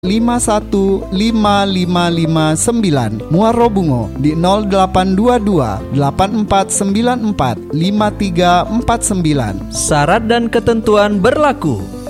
51559. Muaro Bungo di 0822 8494 5349. Syarat dan ketentuan berlaku.